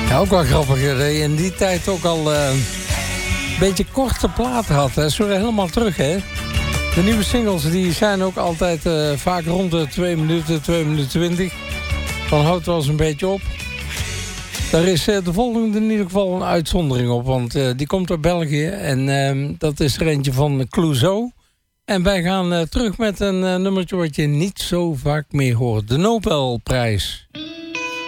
Ja, ook wel grappig dat je in die tijd ook al een beetje korte platen had. Hè. Zo helemaal terug, hè. De nieuwe singles die zijn ook altijd vaak rond de 2 minuten, 2 minuten 20. Dan houdt het wel eens een beetje op. Daar is de volgende in ieder geval een uitzondering op. Want die komt uit België. En dat is er eentje van Clouseau. En wij gaan terug met een nummertje wat je niet zo vaak meer hoort. De Nobelprijs.